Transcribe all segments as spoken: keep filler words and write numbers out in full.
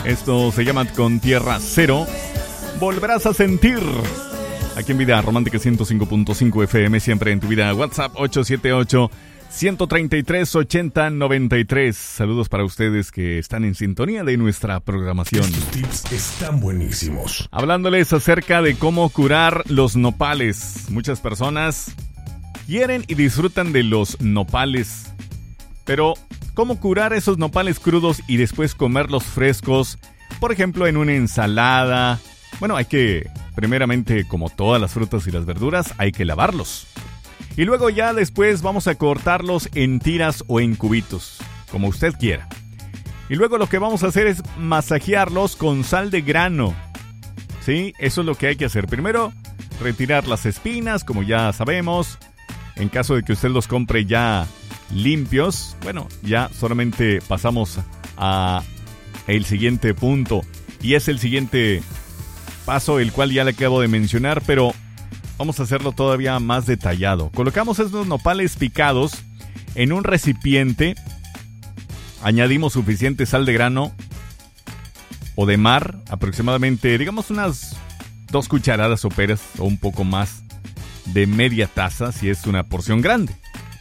Esto se llama Con Tierra Cero. Volverás a sentir. Aquí en Vida Romántica ciento cinco punto cinco F M, siempre en tu vida. WhatsApp ocho siete ocho, uno tres tres, ocho cero nueve tres. Saludos para ustedes que están en sintonía de nuestra programación. Estos tips están buenísimos. Hablándoles acerca de cómo curar los nopales. Muchas personas quieren y disfrutan de los nopales, pero ¿cómo curar esos nopales crudos y después comerlos frescos? Por ejemplo, en una ensalada. Bueno, hay que, primeramente, como todas las frutas y las verduras, hay que lavarlos. Y luego ya después vamos a cortarlos en tiras o en cubitos, como usted quiera. Y luego lo que vamos a hacer es masajearlos con sal de grano. ¿Sí? Eso es lo que hay que hacer. Primero, retirar las espinas, como ya sabemos. En caso de que usted los compre ya limpios, bueno, ya solamente pasamos a el siguiente punto. Y es el siguiente paso, el cual ya le acabo de mencionar, pero vamos a hacerlo todavía más detallado. Colocamos estos nopales picados en un recipiente. Añadimos suficiente sal de grano o de mar, aproximadamente, digamos unas dos cucharadas soperas o un poco más de media taza, si es una porción grande.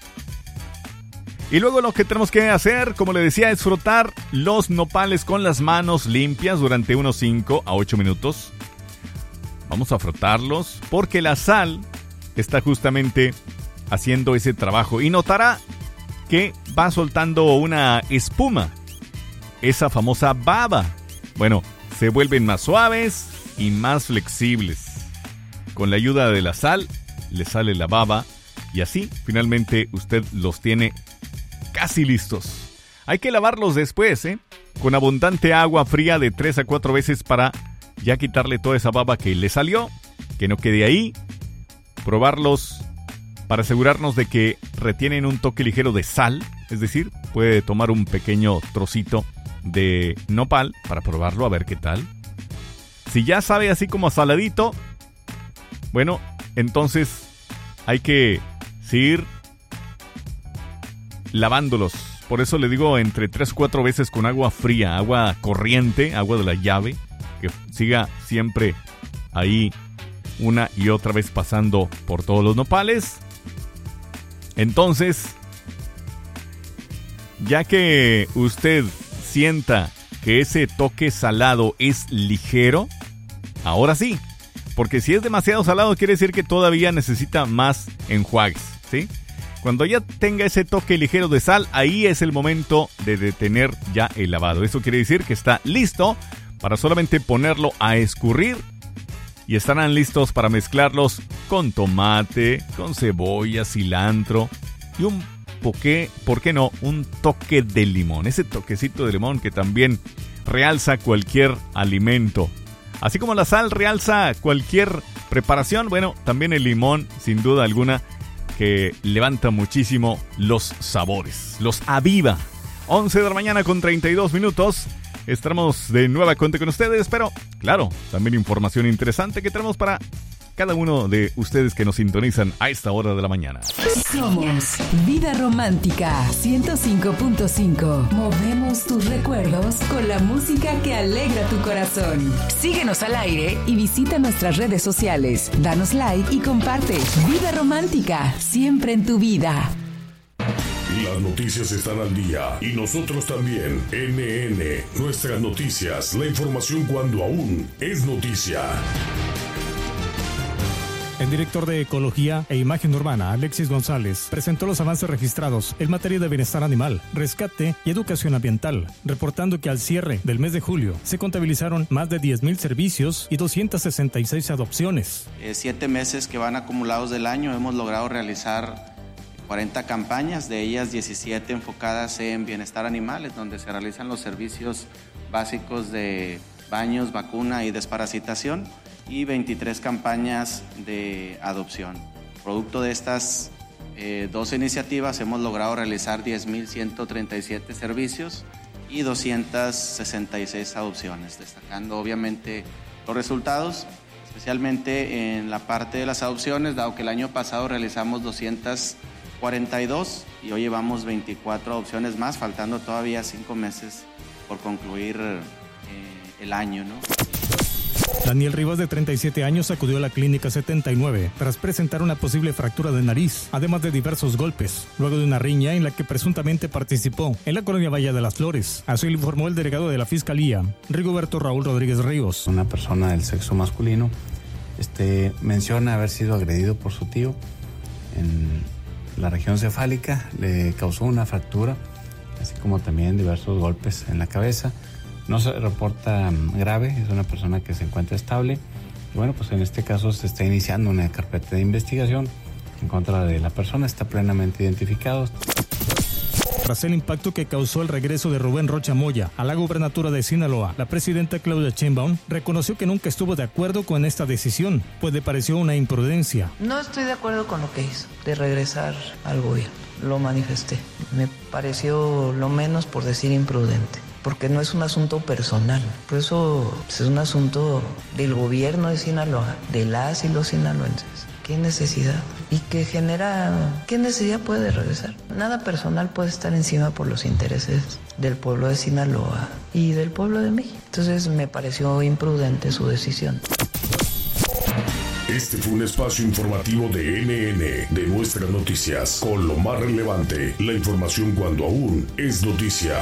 Y luego lo que tenemos que hacer, como le decía, es frotar los nopales con las manos limpias durante unos cinco a ocho minutos. Vamos a frotarlos porque la sal está justamente haciendo ese trabajo. Y notará que va soltando una espuma, esa famosa baba. Bueno, se vuelven más suaves y más flexibles. Con la ayuda de la sal, le sale la baba y así finalmente usted los tiene casi listos. Hay que lavarlos después, ¿eh? Con abundante agua fría de tres a cuatro veces para ya quitarle toda esa baba que le salió, que no quede ahí. Probarlos para asegurarnos de que retienen un toque ligero de sal, es decir, puede tomar un pequeño trocito de nopal para probarlo a ver qué tal. Si ya sabe así como saladito, bueno, entonces hay que seguir lavándolos. Por eso le digo entre tres o cuatro veces con agua fría, agua corriente, agua de la llave, que siga siempre ahí una y otra vez pasando por todos los nopales. Entonces, ya que usted sienta que ese toque salado es ligero, ahora sí, porque si es demasiado salado quiere decir que todavía necesita más enjuagues, ¿sí? Cuando ya tenga ese toque ligero de sal, ahí es el momento de detener ya el lavado. Eso quiere decir que está listo para solamente ponerlo a escurrir y estarán listos para mezclarlos con tomate, con cebolla, cilantro y un poqué, ¿por qué no? Un toque de limón. Ese toquecito de limón que también realza cualquier alimento. Así como la sal realza cualquier preparación, bueno, también el limón, sin duda alguna, que levanta muchísimo los sabores, los aviva. once de la mañana con treinta y dos minutos. Estaremos de nueva cuenta con ustedes, pero claro, también información interesante que tenemos para cada uno de ustedes que nos sintonizan a esta hora de la mañana. Somos Vida Romántica ciento cinco punto cinco. Movemos tus recuerdos con la música que alegra tu corazón. Síguenos al aire y visita nuestras redes sociales. Danos like y comparte. Vida Romántica, siempre en tu vida. Las noticias están al día y nosotros también. N N, nuestras noticias, la información cuando aún es noticia. El director de Ecología e Imagen Urbana, Alexis González, presentó los avances registrados en materia de bienestar animal, rescate y educación ambiental, reportando que al cierre del mes de julio se contabilizaron más de diez mil servicios y doscientas sesenta y seis adopciones. Eh, siete meses que van acumulados del año hemos logrado realizar cuarenta campañas, de ellas diecisiete enfocadas en bienestar animal, donde se realizan los servicios básicos de baños, vacuna y desparasitación, y veintitrés campañas de adopción. Producto de estas eh, dos iniciativas hemos logrado realizar diez mil ciento treinta y siete servicios y doscientas sesenta y seis adopciones, destacando obviamente los resultados, especialmente en la parte de las adopciones, dado que el año pasado realizamos doscientas cuarenta y dos y hoy llevamos veinticuatro adopciones más, faltando todavía cinco meses por concluir eh, el año, ¿no? Daniel Rivas, de treinta y siete años, acudió a la clínica setenta y nueve tras presentar una posible fractura de nariz, además de diversos golpes, luego de una riña en la que presuntamente participó en la colonia Valle de las Flores. Así lo informó el delegado de la Fiscalía, Rigoberto Raúl Rodríguez Ríos. Una persona del sexo masculino este, menciona haber sido agredido por su tío en la región cefálica, le causó una fractura, así como también diversos golpes en la cabeza. No se reporta grave, es una persona que se encuentra estable. Y bueno, pues en este caso se está iniciando una carpeta de investigación en contra de la persona, está plenamente identificado. Tras el impacto que causó el regreso de Rubén Rocha Moya a la gubernatura de Sinaloa, la presidenta Claudia Sheinbaum reconoció que nunca estuvo de acuerdo con esta decisión, pues le pareció una imprudencia. No estoy de acuerdo con lo que hizo, de regresar al gobierno. Lo manifesté. Me pareció lo menos, por decir, imprudente. Porque no es un asunto personal, por eso es un asunto del gobierno de Sinaloa, de las y los sinaloenses. ¿Qué necesidad? Y que genera, ¿qué necesidad puede regresar? Nada personal puede estar encima por los intereses del pueblo de Sinaloa y del pueblo de México. Entonces me pareció imprudente su decisión. Este fue un espacio informativo de N N, de Nuestras Noticias, con lo más relevante, la información cuando aún es noticia.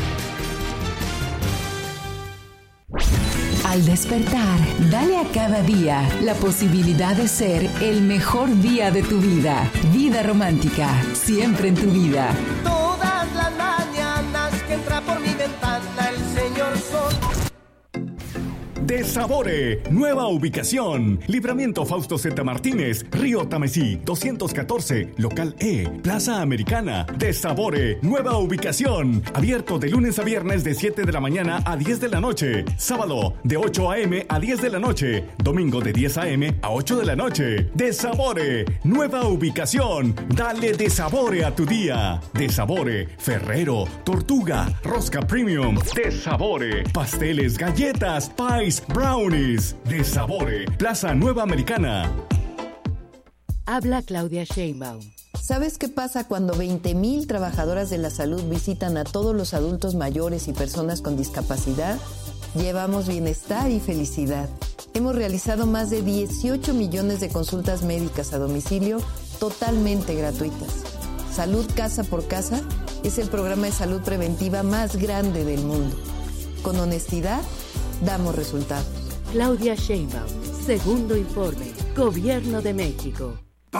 Al despertar, dale a cada día la posibilidad de ser el mejor día de tu vida. Vida romántica, siempre en tu vida. Todas las mañanas que entra por mi ventana el señor Sol. De Sabore, nueva ubicación. Libramiento Fausto Z. Martínez, Río Tamesí, doscientos catorce, Local E, Plaza Americana. De Sabore, nueva ubicación. Abierto de lunes a viernes de siete de la mañana a diez de la noche. Sábado de ocho a.m. a diez de la noche. Domingo de diez a.m. a ocho de la noche. De Sabore, nueva ubicación. Dale de Sabore a tu día. De Sabore, Ferrero, Tortuga, Rosca Premium. De Sabore, pasteles, galletas, pies, brownies. De Sabore, Plaza Nueva Americana. Habla Claudia Sheinbaum. ¿Sabes qué pasa cuando veinte mil trabajadoras de la salud visitan a todos los adultos mayores y personas con discapacidad? Llevamos bienestar y felicidad. Hemos realizado más de dieciocho millones de consultas médicas a domicilio totalmente gratuitas. Salud Casa por Casa es el programa de salud preventiva más grande del mundo. Con honestidad, damos resultados. Claudia Sheinbaum, segundo informe, Gobierno de México.